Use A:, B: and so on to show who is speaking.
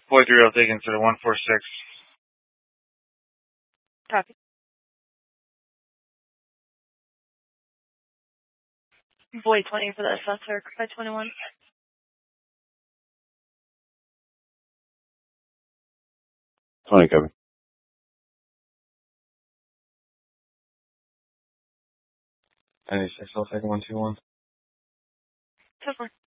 A: Boy 3 taken to the 146.
B: Copy. Boy 20 for that South Turk, 521.
C: Copy.
A: 96, I'll take 121.
B: 10-4.